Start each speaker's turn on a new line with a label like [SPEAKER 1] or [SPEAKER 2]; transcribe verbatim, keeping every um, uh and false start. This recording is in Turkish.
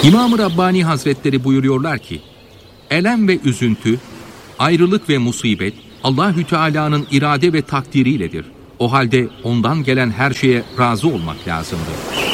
[SPEAKER 1] İmam-ı Rabbani Hazretleri buyuruyorlar ki, elem ve üzüntü, ayrılık ve musibet Allahü Teala'nın irade ve takdiriyledir. O halde ondan gelen her şeye razı olmak lazımdır.